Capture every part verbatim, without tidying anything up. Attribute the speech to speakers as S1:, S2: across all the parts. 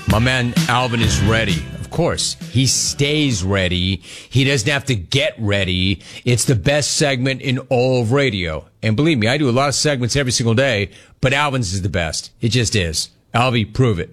S1: My man Alvin is ready. Of course, he stays ready. He doesn't have to get ready. It's the best segment in all of radio. And believe me, I do a lot of segments every single day, but Alvin's is the best. It just is. Alvin, prove it.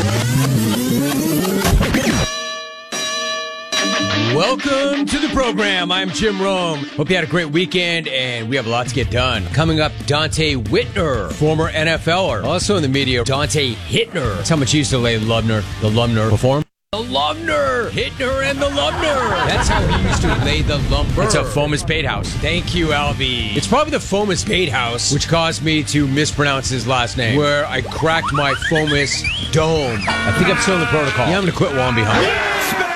S1: Welcome to the program. I'm Jim Rome. Hope you had a great weekend, and we have a lot to get done. Coming up, Dante Whitner, former N F L er. Also in the media, Dante Hittner. That's how much he used to lay Lubner, the Lumner perform. The Lumner, Hittner, and the Lumner. That's how he used to lay the lumber. It's a Fomus Bait House. Thank you, Alvy. It's probably the Fomus Bait House, which caused me to mispronounce his last name, where I cracked my Fomus dome. I think I'm still in the protocol. Yeah, I'm going to quit while I'm behind.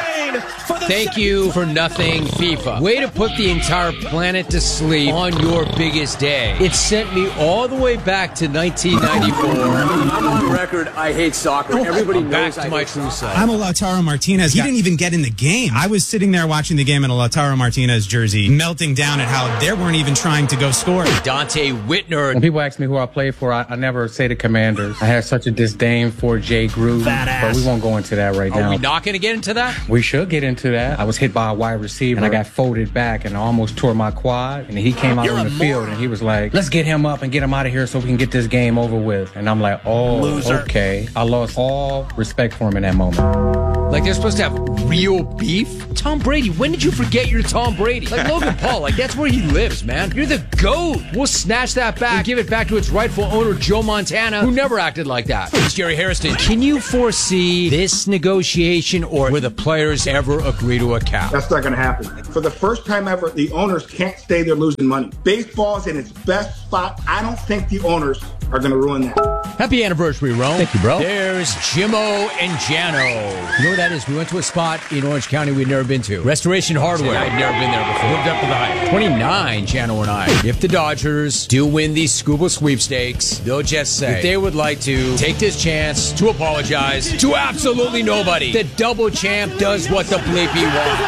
S1: Thank you for nothing, FIFA. Way to put the entire planet to sleep on your biggest day. It sent me all the way back to nineteen ninety-four. I'm on record, I hate soccer. Everybody knows back to I my true self.
S2: I'm a Lautaro Martinez. He didn't even get in the game. I was sitting there watching the game in a Lautaro Martinez jersey, melting down at how they weren't even trying to go score.
S1: Dante Whitner.
S3: When people ask me who I play for, I, I never say the Commanders. I have such a disdain for Jay Gruden, but we won't go into that right
S1: Are
S3: now.
S1: Are we not going to get into that?
S3: We should get into that. I was hit by a wide receiver, and I got folded back, and I almost tore my quad. And he came out You're on the field, and he was like, let's get him up and get him out of here so we can get this game over with. And I'm like, oh, Loser. okay. I lost all respect for him in that moment.
S1: Like they're supposed to have real beef? Tom Brady, when did you forget you're Tom Brady? Like Logan Paul, like that's where he lives, man. You're the GOAT. We'll snatch that back and give it back to its rightful owner, Joe Montana, who never acted like that. It's Jerry Harrison. Can you foresee this negotiation or will the players ever agree to a cap?
S4: That's not going to happen. For the first time ever, the owners can't stay there losing money. Baseball's in its best spot. I don't think the owners are going to ruin that.
S1: Happy anniversary, Rome.
S2: Thank you, bro.
S1: There's Jimmo and Jano. You know what that is? We went to a spot in Orange County we'd never been to. Restoration Hardware. I'd never been there before. Lived up to the hype. twenty-nine, Jano and I. If the Dodgers do win these Scuba sweepstakes, they'll just say that they would like to take this chance to apologize to absolutely nobody. The double champ does what the bleep he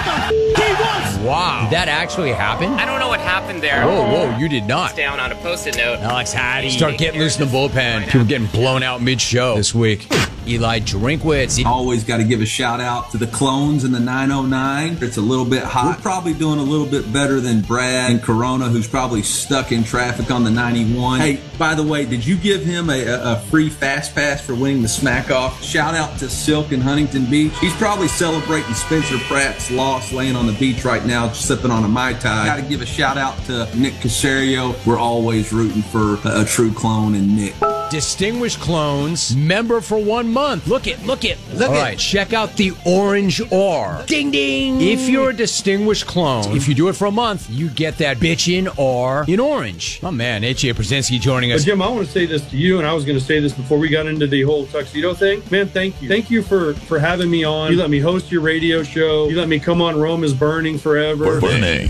S1: wants. Wow. Did that actually happen?
S5: I don't know what happened there.
S1: Whoa, whoa, you did not.
S5: Down on a post-it note.
S1: Alex Hattie. Start getting loose in the bullpen. People getting blown out mid-show this week. Eli Drinkwitz.
S6: Always got to give a shout out to the clones in the nine oh nine. It's a little bit hot. We're probably doing a little bit better than Brad in Corona, who's probably stuck in traffic on the ninety-one. Hey, by the way, did you give him a, a free fast pass for winning the smack off? Shout out to Silk in Huntington Beach. He's probably celebrating Spencer Pratt's loss, laying on the beach right now, sipping on a Mai Tai. Got to give a shout out to Nick Casario. We're always rooting for a, a true clone in Nick.
S1: Distinguished Clones, member for one month. Look it, look it, look All it. All right, check out the Orange R. Ding, ding. If you're a Distinguished Clone, if you do it for a month, you get that bitchin' R in orange. My man, H A Brzezinski joining us.
S7: But Jim, I want to say this to you, and I was going to say this before we got into the whole tuxedo thing. Man, thank you. Thank you for, for having me on. You let me host your radio show. You let me come on Rome is Burning forever.
S8: Burning.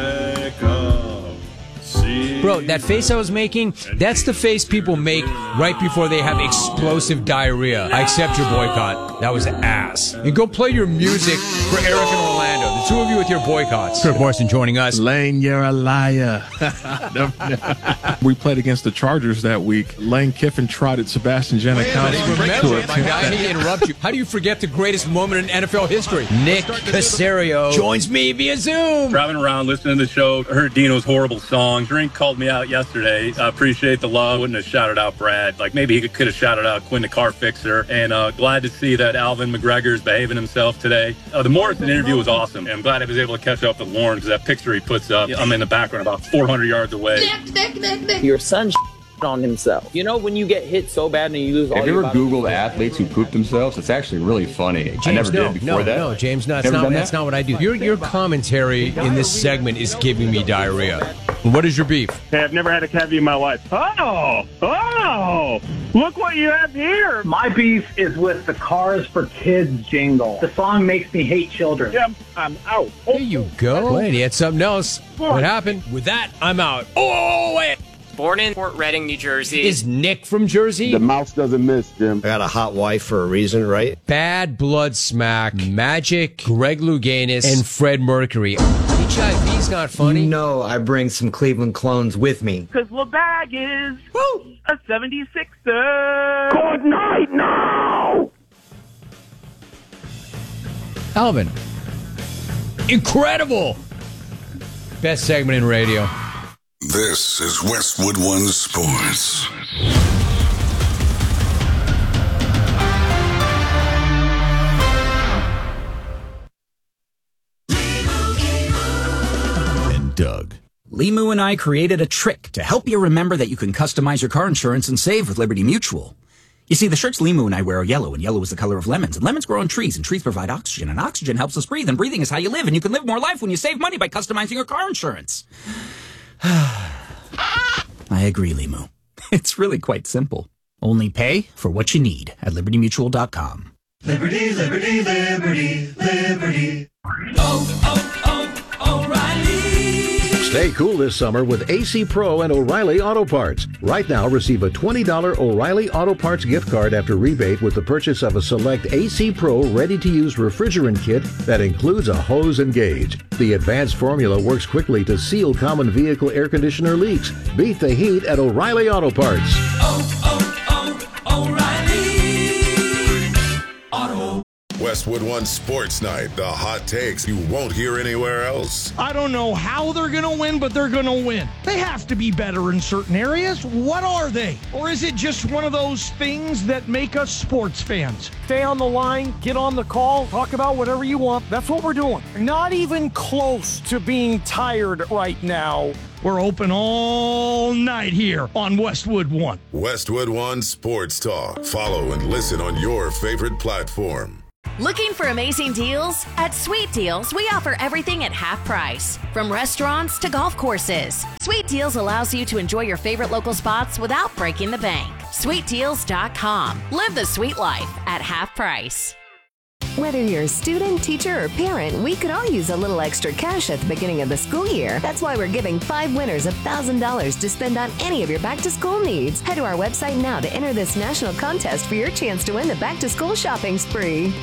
S1: Bro, that face I was making, that's the face people make right before they have explosive diarrhea. I accept your boycott. That was ass. And go play your music for Eric and Orlando. The two of you with your boycotts. Kirk Morrison joining us.
S8: Lane, you're a liar. We played against the Chargers that week. Lane Kiffin trotted Sebastian Janikowski.
S1: Remember, my guy, I hate to interrupt you. How do you forget the greatest moment in N F L history? Nick Casario joins me via Zoom.
S9: Driving around, listening to the show, heard Dino's horrible song. Drink called me out yesterday. I appreciate the love. Wouldn't have shouted out Brad. Like maybe he could have shouted out Quinn the Car Fixer. And uh, glad to see that Alvin McGregor is behaving himself today. Uh, the Morrison interview was awesome. And I'm glad I was able to catch up with Lauren because that picture he puts up, I'm in the background about four hundred yards away.
S10: Your son on himself. You know when you get hit so bad and you lose all
S11: Have you
S10: your
S11: ever Googled athletes who poop themselves? It's actually really funny.
S1: James,
S11: I never
S1: no,
S11: did before
S1: no,
S11: that.
S1: No, James, no, that's, not, that's not what I do. Your, your commentary in this segment is giving me diarrhea. What is your beef?
S9: Hey, I've never had a cavity in my life. Oh, oh, look what you have here.
S12: My beef is with the Cars for Kids jingle. The song makes me hate children.
S9: Yeah, I'm out.
S1: There you go. Wait, he had something else. What happened? With that, I'm out. Oh, wait.
S5: Born in Fort Reading, New Jersey.
S1: Is Nick from Jersey?
S13: The mouse doesn't miss, Jim.
S14: I got a hot wife for a reason, right?
S1: Bad Blood Smack, Magic, Greg Louganis, and Fred Mercury. H I V's not funny.
S14: No, I bring some Cleveland clones with me.
S9: Because LeBag is woo, a seventy-sixer.
S13: Good night now!
S1: Alvin. Incredible. Best segment in radio.
S13: This is Westwood One Sports.
S15: And Doug. Limu and I created a trick to help you remember that you can customize your car insurance and save with Liberty Mutual. You see, the shirts Limu and I wear are yellow, and yellow is the color of lemons, and lemons grow on trees, and trees provide oxygen, and oxygen helps us breathe, and breathing is how you live, and you can live more life when you save money by customizing your car insurance. I agree, Limu. It's really quite simple. Only pay for what you need at liberty mutual dot com.
S16: Liberty, liberty, liberty, liberty. Oh, oh, oh, O'Reilly.
S17: Stay cool this summer with A C Pro and O'Reilly Auto Parts. Right now, receive a twenty dollars O'Reilly Auto Parts gift card after rebate with the purchase of a select A C Pro ready-to-use refrigerant kit that includes a hose and gauge. The advanced formula works quickly to seal common vehicle air conditioner leaks. Beat the heat at O'Reilly Auto Parts.
S16: Oh, oh, oh, O'Reilly Auto.
S18: Westwood One Sports Night, the hot takes you won't hear anywhere else.
S19: I don't know how they're going to win, but they're going to win. They have to be better in certain areas. What are they? Or is it just one of those things that make us sports fans? Stay on the line, get on the call, talk about whatever you want. That's what we're doing. Not even close to being tired right now. We're open all night here on Westwood One.
S18: Westwood One Sports Talk. Follow and listen on your favorite platform.
S20: Looking for amazing deals? At Sweet Deals, we offer everything at half price, from restaurants to golf courses. Sweet Deals allows you to enjoy your favorite local spots without breaking the bank. sweet deals dot com. Live the sweet life at half price.
S21: Whether you're a student, teacher, or parent, we could all use a little extra cash at the beginning of the school year. That's why we're giving five winners one thousand dollars to spend on any of your back-to-school needs. Head to our website now to enter this national contest for your chance to win the back-to-school shopping spree.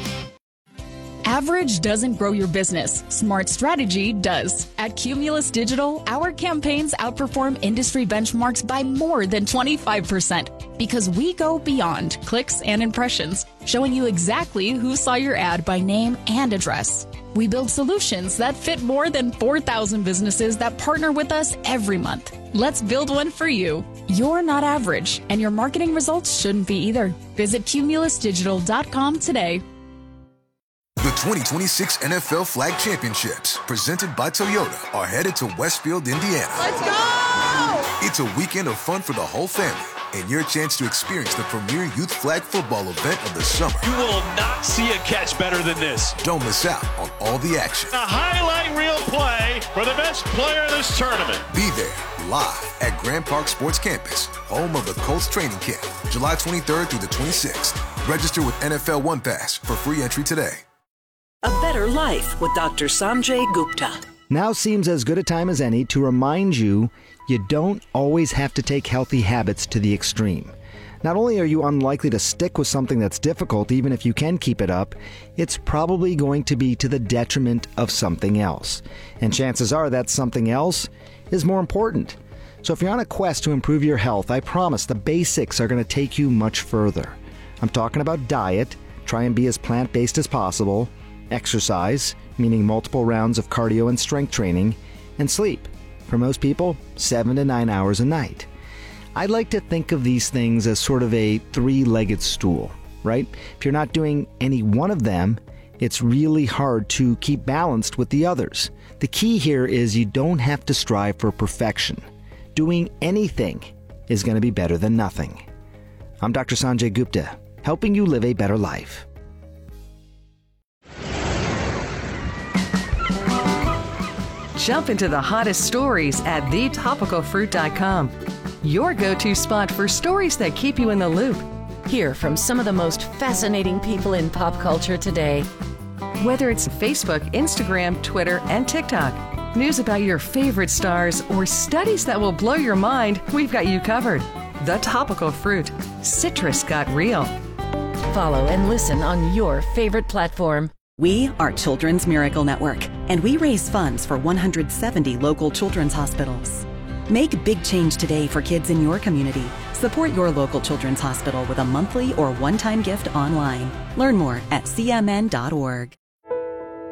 S22: Average doesn't grow your business. Smart strategy does. At Cumulus Digital, our campaigns outperform industry benchmarks by more than twenty-five percent because we go beyond clicks and impressions, showing you exactly who saw your ad by name and address. We build solutions that fit more than four thousand businesses that partner with us every month. Let's build one for you. You're not average, and your marketing results shouldn't be either. Visit cumulus digital dot com today.
S23: The twenty twenty-six N F L Flag Championships, presented by Toyota, are headed to Westfield, Indiana.
S16: Let's go!
S23: It's a weekend of fun for the whole family, and your chance to experience the premier youth flag football event of the summer.
S24: You will not see a catch better than this.
S23: Don't miss out on all the action.
S24: A highlight reel play for the best player in this tournament.
S23: Be there, live at Grand Park Sports Campus, home of the Colts training camp, July twenty-third through the twenty-sixth. Register with N F L One Pass for free entry today.
S25: A better life with Doctor Sanjay Gupta.
S26: Now seems as good a time as any to remind you you don't always have to take healthy habits to the extreme. Not only are you unlikely to stick with something that's difficult, even if you can keep it up, it's probably going to be to the detriment of something else. And chances are that something else is more important. So if you're on a quest to improve your health, I promise the basics are going to take you much further. I'm talking about diet. Try and be as plant-based as possible. Exercise, meaning multiple rounds of cardio and strength training, and sleep. For most people, seven to nine hours a night. I like to think of these things as sort of a three-legged stool, right? If you're not doing any one of them, it's really hard to keep balanced with the others. The key here is you don't have to strive for perfection. Doing anything is going to be better than nothing. I'm Doctor Sanjay Gupta, helping you live a better life.
S27: Jump into the hottest stories at the topical fruit dot com. Your go-to spot for stories that keep you in the loop.
S20: Hear from some of the most fascinating people in pop culture today.
S27: Whether it's Facebook, Instagram, Twitter, and TikTok, news about your favorite stars, or studies that will blow your mind, we've got you covered. The Topical Fruit. Citrus got real.
S20: Follow and listen on your favorite platform.
S28: We are Children's Miracle Network, and we raise funds for one hundred seventy local children's hospitals. Make big change today for kids in your community. Support your local children's hospital with a monthly or one-time gift online. Learn more at c m n dot org.